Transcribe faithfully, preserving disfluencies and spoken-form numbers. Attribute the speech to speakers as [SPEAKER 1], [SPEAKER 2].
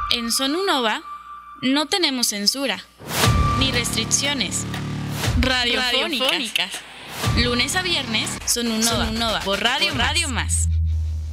[SPEAKER 1] En Sonunova no tenemos censura ni restricciones radiofónicas. Radiofónicas. Lunes a viernes, Sonunova, Sonunova por Radio, por Radio Más.